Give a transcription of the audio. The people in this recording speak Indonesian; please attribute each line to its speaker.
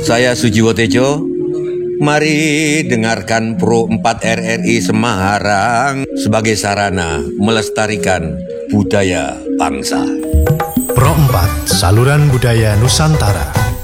Speaker 1: Saya Sujiwo Tejo. Mari dengarkan Pro 4 RRI Semarang sebagai sarana melestarikan budaya bangsa.
Speaker 2: Pro 4, saluran budaya Nusantara.